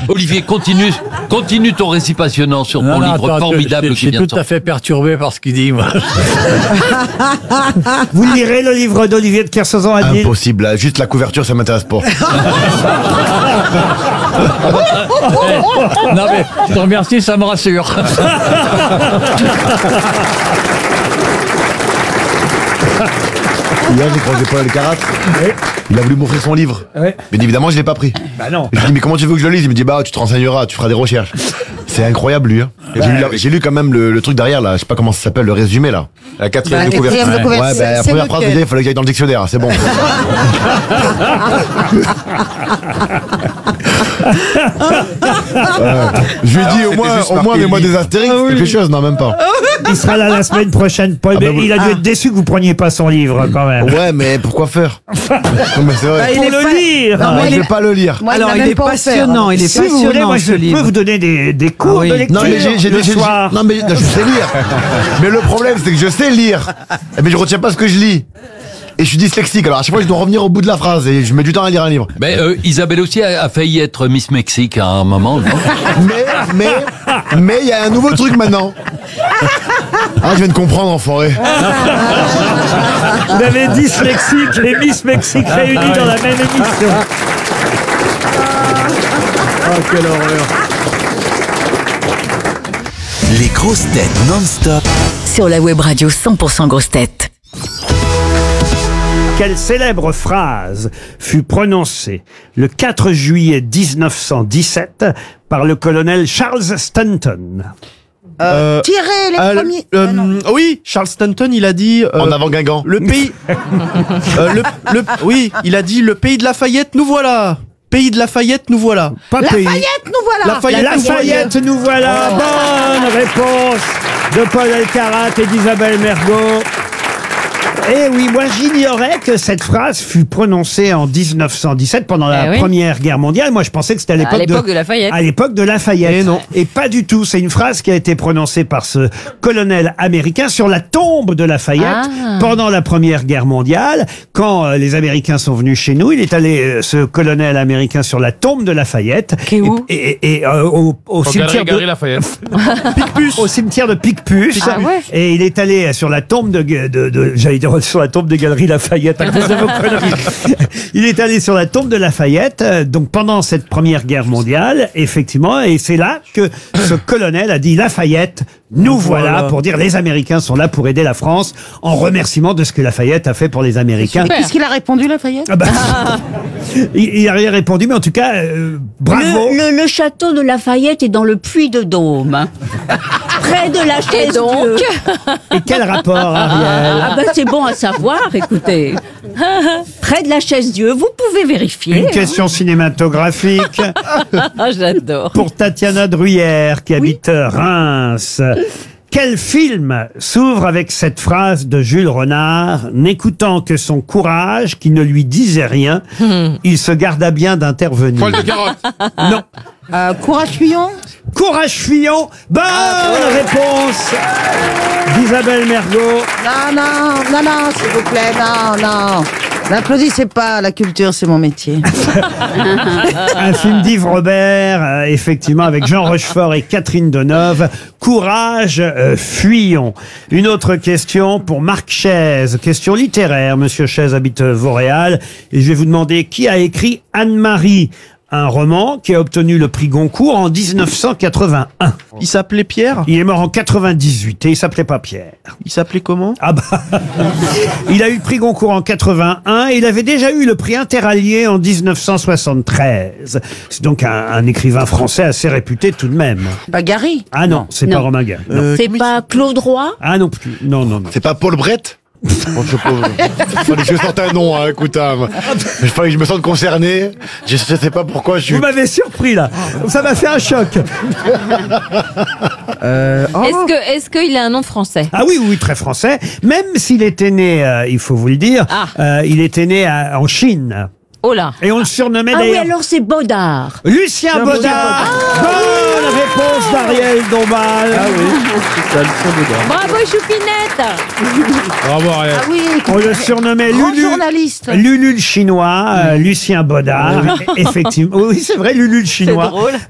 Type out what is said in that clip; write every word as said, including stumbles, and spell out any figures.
Olivier, continue, continue ton récit passionnant sur ton livre attends, formidable je, je, qui je vient suis de tout à sortir. fait perturbé par ce qu'il dit, moi. Vous lirez le livre d'Olivier de Kersauzon, Adil? Impossible, là. Juste la couverture, ça m'intéresse pas. Non mais, je te remercie, ça me rassure. Hier, j'ai croisé Paul Alcarat. Il a voulu m'offrir son livre. Ouais. Mais évidemment, je l'ai pas pris. Bah non. Je lui dis, mais comment tu veux que je le lise? Il me dit, bah, tu te renseigneras, tu feras des recherches. C'est incroyable, lui. Hein. J'ai lu, la- j'ai lu quand même le, le truc derrière, là. Je sais pas comment ça s'appelle, le résumé, là. La quatrième Bah, de couverture. quatrième de Ouais, couverture. bah, la C'est première lequel phrase, déjà, il fallait que j'aille dans le dictionnaire. C'est bon. Ouais. Je lui ai dit, au moins, juste au moins, marqué mets-moi livre. des astérix, quelque chose. Non, même pas. Il sera là la semaine prochaine, Paul. Ah bah mais oui. il a dû être déçu que vous preniez pas son livre, quand même. Ouais, mais pourquoi faire? Non, mais c'est vrai. il Pour est le pas- lire. Non, mais je il vais est- pas le lire. Moi, Alors, m'a il même est pas offert. passionnant, il est Si vous voulez, passionnant, moi, ce je peux livre. vous donner des, des cours Ah oui. de lecture Non mais j'ai, j'ai, le j'ai- soir. non mais je sais lire. Mais le problème c'est que je sais lire. Mais je retiens pas ce que je lis. Et je suis dyslexique, alors à chaque fois je dois revenir au bout de la phrase et je mets du temps à lire un livre. Mais euh, Isabelle aussi a, a failli être Miss Mexique à un moment, non? Mais, mais, mais il y a un nouveau truc maintenant. Ah, je viens de comprendre, enfoiré. Vous avez dyslexique et Miss Mexique réunis dans la même émission. Oh, quelle horreur. Les grosses têtes non-stop. Sur la web radio cent pour cent grosses têtes. Quelle célèbre phrase fut prononcée le quatre juillet mille neuf cent dix-sept par le colonel Charles Stanton? Euh, tirer les Euh, premiers. euh, Ah, non. oui, Charles Stanton, il a dit euh, En avant Guingamp. le pays. euh, le, le- oui, il a dit le pays de Lafayette, nous voilà. Pays de Lafayette, nous voilà. Pas pays. Lafayette, nous voilà. Lafayette, Lafayette, nous voilà. Bonne réponse de Paul Alcarat et d'Isabelle Mergo. Eh oui, moi j'ignorais que cette phrase fut prononcée en mille neuf cent dix-sept pendant la Eh oui. Première Guerre mondiale. Moi je pensais que c'était à l'époque, À l'époque de Lafayette. À l'époque de Lafayette. Eh non. Et pas du tout. C'est une phrase qui a été prononcée par ce colonel américain sur la tombe de Lafayette Ah. pendant la Première Guerre mondiale. Quand euh, les Américains sont venus chez nous, il est allé, euh, ce colonel américain, sur la tombe de Lafayette. Qui est où Et, et, et, euh, au, au cimetière de... Picpus. Au cimetière de Picpus. Ah ouais. Et il est allé sur la tombe de, de, de j'allais dire sur la tombe des Galeries Lafayette à cause de vos conneries. Il est allé sur la tombe de Lafayette, euh, donc pendant cette Première Guerre mondiale, effectivement, et c'est là que ce colonel a dit Lafayette, nous voilà, Voilà. pour dire les Américains sont là pour aider la France, en remerciement de ce que Lafayette a fait pour les Américains. Mais qu'est-ce qu'il a répondu, Lafayette? Ah bah, il, il a rien répondu, mais en tout cas, euh, bravo. Le, le, le château de Lafayette est dans le Puy-de-Dôme. Près de la chaise Et donc Dieu. Et quel rapport, Ariel? Ah ben c'est bon à savoir, écoutez. Près de la chaise Dieu, vous pouvez vérifier. Une question cinématographique. Ah, j'adore. Pour Tatiana Druyère, qui habite Reims. Quel film s'ouvre avec cette phrase de Jules Renard, n'écoutant que son courage, qui ne lui disait rien, il se garda bien d'intervenir. Poil de carotte. Non. Euh, Courage Fillon. Courage Fillon. Bonne réponse d'Isabelle Mergo. Non, non, non, non, s'il vous plaît, non, non. N'applaudissez pas, la culture, c'est mon métier. Un film d'Yves Robert, euh, effectivement, avec Jean Rochefort et Catherine Deneuve. Courage, euh, fuyons. Une autre question pour Marc Chaise, question littéraire. Monsieur Chaise habite Vauréal, et je vais vous demander qui a écrit Anne-Marie, un roman qui a obtenu le prix Goncourt en mille neuf cent quatre-vingt-un. Il s'appelait Pierre. Il est mort en quatre-vingt-dix-huit et il s'appelait pas Pierre. Il s'appelait comment? Ah bah, il a eu le prix Goncourt en quatre-vingt-un et il avait déjà eu le prix Interallié en mille neuf cent soixante-treize. C'est donc un, un écrivain français assez réputé tout de même. Bah, Gary. Ah non, c'est pas Non. Romain Gary. Non. Euh, C'est pas Claude Roy? Ah non plus. Non, non, non. C'est pas Paul Brett? Bon, je sais pas. Fallait que je sorte un nom, hein, écoute. Hein. Il fallait que je me sente concerné. Je, je sais pas pourquoi je suis. Vous m'avez surpris là. Ça m'a fait un choc. euh, oh. Est-ce que, est-ce qu'il a un nom français? Ah oui, oui, très français. Même s'il était né, euh, il faut vous le dire, Ah. euh, il était né à- en Chine. Oh là. Et on le surnommait Ah oui, d'ailleurs alors c'est Baudard. Lucien Baudard. Bonne réponse d'Ariel Dombal. Ah oui, c'est ça, le son de gars. Bravo, Choupinette. Bravo, Ariel. Ah oui, On le surnommait grand Lulu. journaliste. Lulu le chinois, euh, Lucien Baudard. Effectivement. Oui, c'est vrai, Lulu le chinois. C'est drôle.